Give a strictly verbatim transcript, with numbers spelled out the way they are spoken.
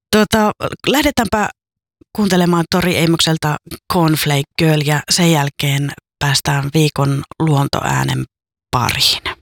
Tota, lähdetäänpä kuuntelemaan Tori Amokselta Cornflake Girl ja sen jälkeen päästään viikon luontoäänen pariin.